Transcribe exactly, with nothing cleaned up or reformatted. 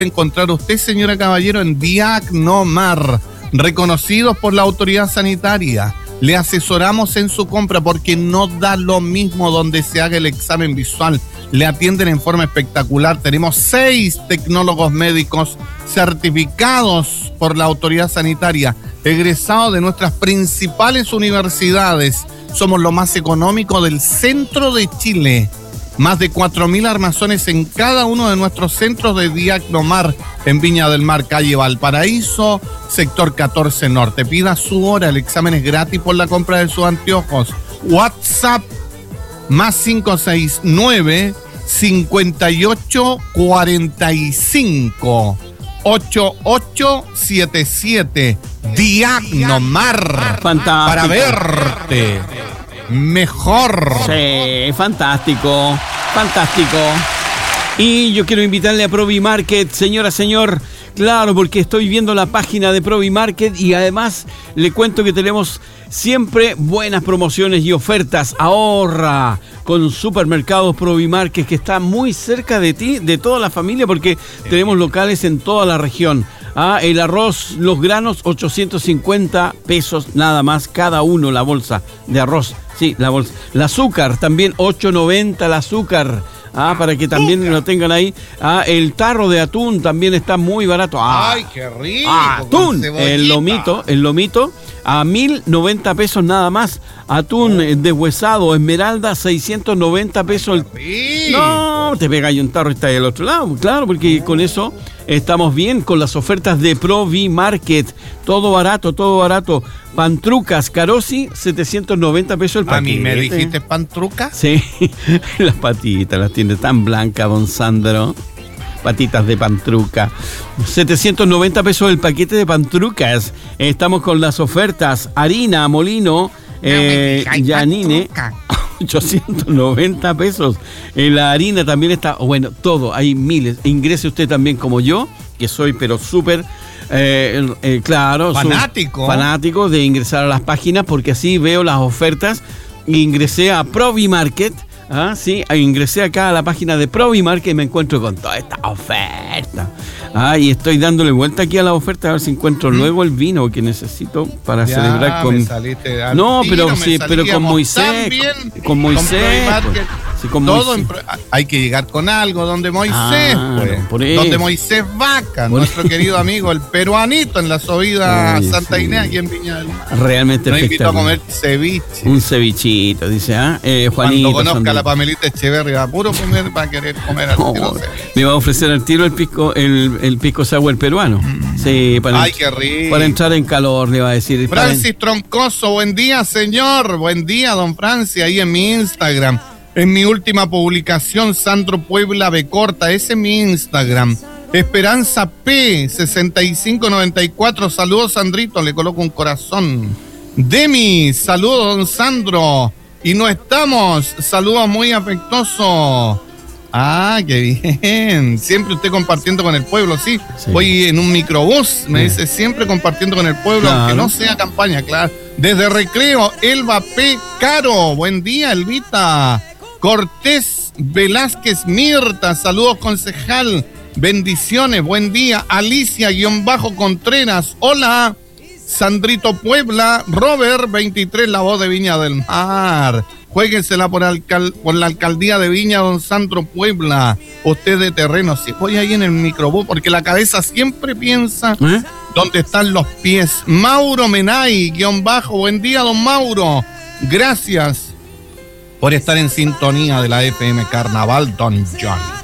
encontrar usted, señora Caballero, en Diagnomar, reconocidos por la autoridad sanitaria. Le asesoramos en su compra porque no da lo mismo donde se haga el examen visual. Le atienden en forma espectacular. Tenemos seis tecnólogos médicos certificados por la autoridad sanitaria, egresados de nuestras principales universidades. Somos lo más económico del centro de Chile. Más de cuatro mil armazones en cada uno de nuestros centros de Diagnomar, en Viña del Mar, calle Valparaíso, sector catorce Norte. Pida su hora, el examen es gratis por la compra de sus anteojos. WhatsApp más cinco seis nueve, cincuenta y ocho, cuarenta y cinco, ochenta y ocho setenta y siete. Diagnomar. Fantástico. Para verte mejor. Sí, fantástico, fantástico. Y yo quiero invitarle a Provi Market, señora, señor. Claro, porque estoy viendo la página de Provi Market y además le cuento que tenemos siempre buenas promociones y ofertas. Ahorra con Supermercados Provi Market, que está muy cerca de ti, de toda la familia, porque tenemos locales en toda la región. Ah, el arroz, los granos, ochocientos cincuenta pesos nada más cada uno, la bolsa de arroz. Sí, la bolsa. El azúcar también, ocho noventa el azúcar. Ah, para que también lo tengan ahí. Ah, el tarro de atún también está muy barato. Ah, ¡ay, qué rico! Atún, el lomito, el lomito a mil noventa pesos nada más. Atún oh. deshuesado, esmeralda, seiscientos noventa pesos. El... No, te pega ahí un tarro y está ahí al otro lado. Claro, porque oh. con eso estamos bien con las ofertas de Provi Market. Todo barato, todo barato. Pantrucas, Carosi, setecientos noventa pesos el paquete. ¿A mí me dijiste pantrucas? Sí, las patitas las tiene tan blancas, don Sandro. Patitas de pantruca. setecientos noventa pesos el paquete de pantrucas. Estamos con las ofertas. Harina, molino, eh, Yanine, ochocientos noventa pesos. Eh, la harina también está, bueno, todo, hay miles. Ingrese usted también como yo, que soy pero súper... Eh, eh, claro, fanático. fanático de ingresar a las páginas porque así veo las ofertas. Ingresé a Provi Market, ¿ah? Sí, ingresé acá a la página de Provi Market y me encuentro con toda esta oferta. Ah, y estoy dándole vuelta aquí a la oferta a ver si encuentro ¿Mm? luego el vino que necesito para ya, celebrar con. No, tiro, pero sí, pero con Moisés, con, con Moisés. Con Sí, con todo en, hay que llegar con algo donde Moisés, ah, pues, por donde Moisés Vaca, por nuestro querido amigo, el peruanito en la subida a Santa sí. Inés aquí en Viña del Mar. Realmente nos invitó a comer ceviche. Un cevichito, dice, ¿ah? Eh, Juanito. Cuando conozca Sandro. A la Pamelita Echeverri, va a puro comer para querer comer al oh, tiro. Me va a ofrecer al tiro el pisco, el, el pisco sour peruano. Mm. Sí, para, ay, qué rico. Para entrar en calor, le va a decir. Francis en... Troncoso, buen día, señor. Buen día, don Francis, ahí en mi Instagram. En mi última publicación, Sandro Puebla B corta, ese es mi Instagram. Esperanza P, sesenta y cinco noventa y cuatro, saludos Sandrito, le coloco un corazón. Demi, saludos don Sandro. Y no estamos, saludos muy afectuosos. Ah, qué bien. Siempre usted compartiendo con el pueblo, sí. sí. Voy en un microbús, me sí. dice siempre compartiendo con el pueblo, claro. aunque no sea campaña, claro. Desde Recreo, Elba P. Caro, buen día, Elvita. Cortés Velázquez Mirta, saludos concejal, bendiciones, buen día. Alicia-Contreras, hola. Sandrito Puebla, Robert veintitrés, la voz de Viña del Mar. Juéguensela por, alcal- por la alcaldía de Viña, don Sandro Puebla. Usted de terreno, si voy ahí en el microbús, porque la cabeza siempre piensa ¿Eh? dónde están los pies. Mauro Menay, guión bajo, buen día, don Mauro. Gracias por estar en sintonía de la F M Carnaval, don John.